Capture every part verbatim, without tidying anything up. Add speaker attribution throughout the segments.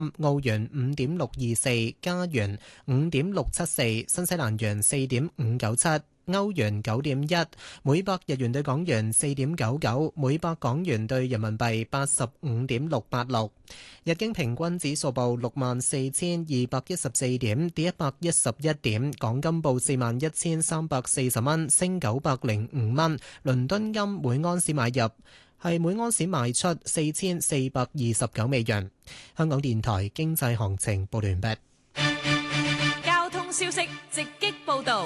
Speaker 1: 澳元五點六二四，加元五點六七四，新西蘭元四點五九七。歐元九點一，每百日元對港元四點九九，每百港元對人民幣八十五點六八六。日經平均指數報六萬四千二百一十四點，跌一百一十一點。港金報四萬一千三百四十蚊，升九百零五蚊。倫敦金每安士買入係每安士賣出四千四百二十九美元。香港電台經濟行情報完畢。
Speaker 2: 交通消息直擊報導。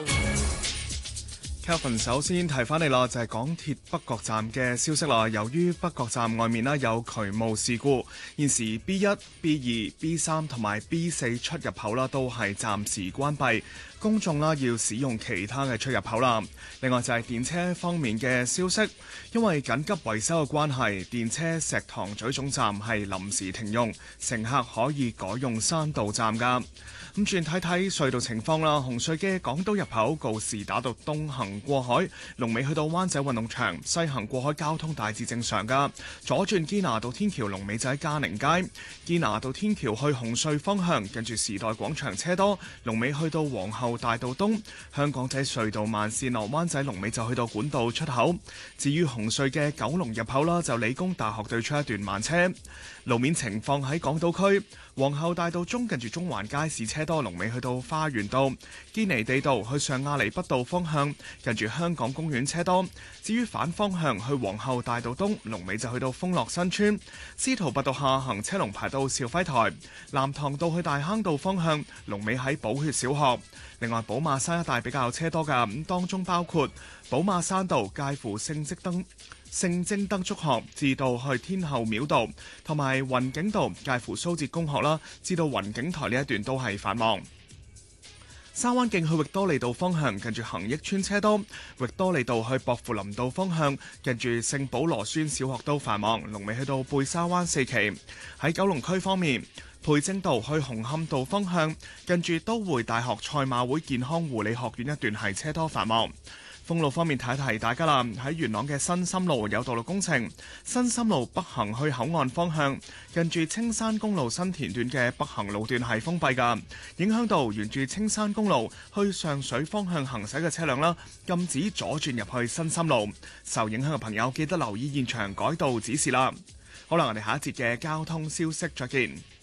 Speaker 3: Kevin 首先提翻你啦，就係港鐵北角站嘅消息啦。由於北角站外面啦有渠務事故，現時 B 一、B 二、B 三同埋 B 四出入口啦都係暫時關閉，公眾啦要使用其他嘅出入口啦。另外就係電車方面嘅消息，因為緊急維修嘅關係，電車石塘咀總站係臨時停用，乘客可以改用山道站㗎。咁轉睇睇隧道情況啦，紅隧嘅港島入口告士打道東行過海，龍尾去到灣仔運動場；西行過海交通大致正常噶。左轉堅拿道天橋龍尾就喺嘉寧街，堅拿道天橋去紅隧方向，近住時代廣場車多，龍尾去到皇后大道東。香港仔隧道慢線落灣仔龍尾就去到管道出口。至於紅隧嘅九龍入口啦，就理工大學對出一段慢車。路面情況喺港島區，皇后大道中近住中環街市車多，龍尾去到花園道；堅尼地道去上亞厘畢道方向，近住香港公園車多。至於反方向去皇后大道東，龍尾就去到豐樂新村；司徒拔道下行車龍排到肇輝台；南塘道去大坑道方向，龍尾喺寶血小學。另外，寶馬山一帶比較車多㗎，咁當中包括寶馬山道介乎聖積燈。聖貞德中學至到去天后廟道，同埋雲景道介乎蘇浙公學啦，至到雲景台呢一段都係繁忙。沙灣徑去域多利道方向，近住恒益村車多；域多利道去薄扶林道方向，近住聖保羅孫小學都繁忙，龍尾去到貝沙灣四期。喺九龍區方面，培正道去紅磡道方向，近住都會大學賽馬會健康護理學院一段係車多繁忙。封路方面，提提大家啦，喺元朗嘅新深路有道路工程，新深路北行去口岸方向，近住青山公路新田段嘅北行路段係封閉㗎，影響到沿住青山公路去上水方向行駛嘅車輛啦，禁止左轉入去新深路。受影響嘅朋友記得留意現場改道指示啦。好啦，我哋下一節嘅交通消息再見。